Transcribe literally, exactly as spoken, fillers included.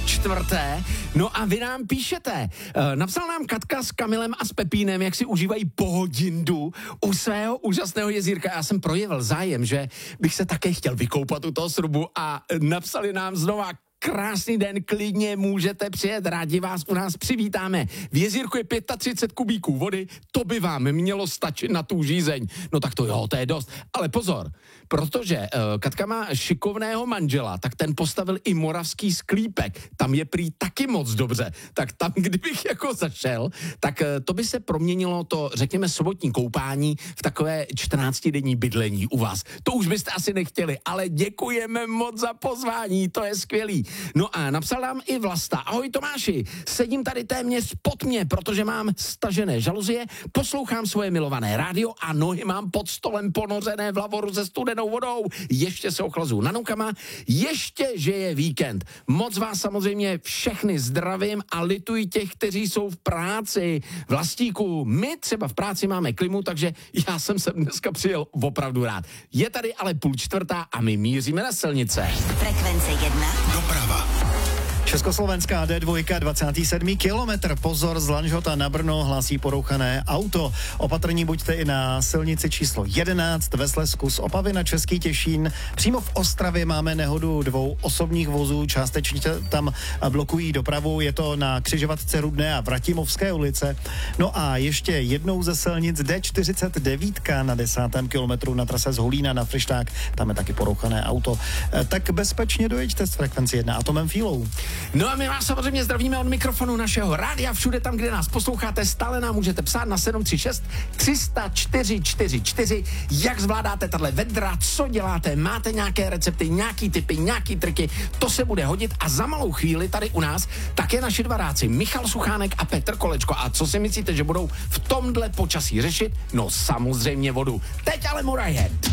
čtvrté. No a vy nám píšete. E, napsal nám Katka s Kamilem a s Pepínem, jak si užívají pohodindu u svého úžasného jezírka. Já jsem projevil zájem, že bych se také chtěl vykoupat u toho srubu a napsali nám znova: krásný den, klidně můžete přijet, rádi vás u nás přivítáme. V jezírku je třicet pět kubíků vody, to by vám mělo stačit na tu žízeň. No tak to jo, to je dost. Ale pozor, protože uh, Katka má šikovného manžela, tak ten postavil i moravský sklípek. Tam je prý taky moc dobře. Tak tam, kdybych jako zašel, tak uh, to by se proměnilo to, řekněme, sobotní koupání v takové čtrnáctidenní bydlení u vás. To už byste asi nechtěli, ale děkujeme moc za pozvání, to je skvělý. No a napsal nám i Vlasta. Ahoj Tomáši, sedím tady téměř pod mě, protože mám stažené žaluzie, poslouchám svoje milované rádio a nohy mám pod stolem ponořené v lavoru se studenou vodou. Ještě se ochlazuju na noukama, ještě, že je víkend. Moc vás samozřejmě všechny zdravím a lituji těch, kteří jsou v práci. Vlastíku, my třeba v práci máme klimu, takže já jsem se dneska přijel opravdu rád. Je tady ale půl čtvrtá a my míříme na silnice. Frekvence jedna. Doprava. Československá D dva, dvacátý sedmý kilometr, pozor, z Lanžhota na Brno hlásí porouchané auto. Opatrní buďte i na silnici číslo jedenáct ve Slezsku z Opavy na Český Těšín. Přímo v Ostravě máme nehodu dvou osobních vozů, částečně tam blokují dopravu, je to na křižovatce Rudné a Vratimovské ulice. No a ještě jednou ze silnic D čtyřicet devět na desátém kilometru na trase z Hulína na Fryšták, tam je taky porouchané auto. Tak bezpečně dojeďte z Frekvenci jedna Atomem Fílou. No a my vás samozřejmě zdravíme od mikrofonu našeho rádia, všude tam, kde nás posloucháte, stále nám můžete psát na sedm tři šest tři nula čtyři čtyři čtyři, jak zvládáte tahle vedra, co děláte, máte nějaké recepty, nějaký tipy, nějaký triky, to se bude hodit a za malou chvíli tady u nás také naši dva ráci, Michal Suchánek a Petr Kolečko. A co si myslíte, že budou v tomhle počasí řešit? No samozřejmě vodu. Teď ale Murray Head.